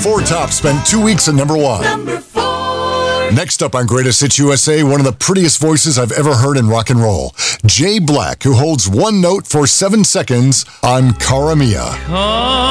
Four Top spent 2 weeks at number 1. Number 4. Next up on Greatest Hits USA, one of the prettiest voices I've ever heard in rock and roll, Jay Black, who holds one note for 7 seconds on Cara Mia.